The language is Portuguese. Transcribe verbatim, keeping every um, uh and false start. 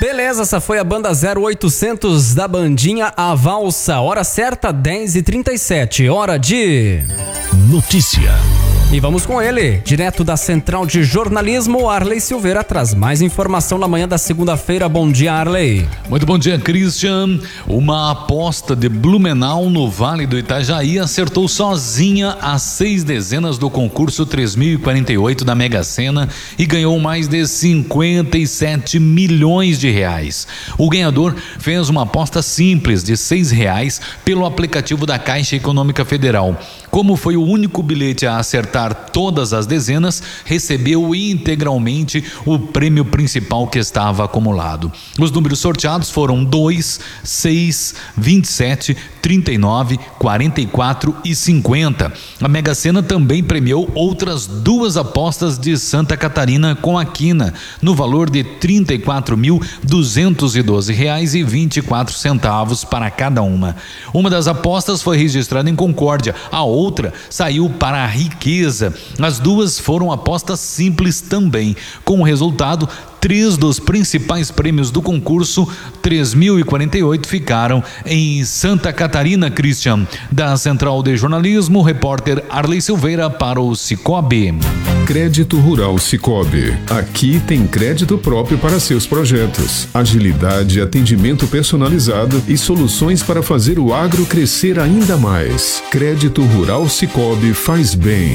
Beleza, essa foi a banda zero oitocentos da bandinha A Valsa. Hora certa, dez e trinta e sete. Hora de... Notícia. E vamos com ele, direto da Central de Jornalismo, Arley Silveira traz mais informação na manhã da segunda-feira. Bom dia, Arley. Muito bom dia, Christian. Uma aposta de Blumenau no Vale do Itajaí acertou sozinha as seis dezenas do concurso três mil e quarenta e oito da Mega Sena e ganhou mais de cinquenta e sete milhões de reais. O ganhador fez uma aposta simples de seis reais pelo aplicativo da Caixa Econômica Federal. Como foi o único bilhete a acertar todas as dezenas, recebeu integralmente o prêmio principal que estava acumulado. Os números sorteados foram dois, seis, vinte e sete, trinta e nove, quarenta e quatro e cinquenta. A Mega Sena também premiou outras duas apostas de Santa Catarina com a quina, no valor de trinta e quatro mil duzentos e doze reais e vinte e quatro centavos para cada uma. Uma das apostas foi registrada em Concórdia, a outra saiu para a Riqueza. As duas foram apostas simples também. Com o resultado, três dos principais prêmios do concurso três mil e quarenta e oito ficaram em Santa Catarina. Christian, da Central de Jornalismo, o repórter Arley Silveira para o Cicobi. Crédito Rural Cicobi. Aqui tem crédito próprio para seus projetos. Agilidade, atendimento personalizado e soluções para fazer o agro crescer ainda mais. Crédito Rural Cicobi faz bem.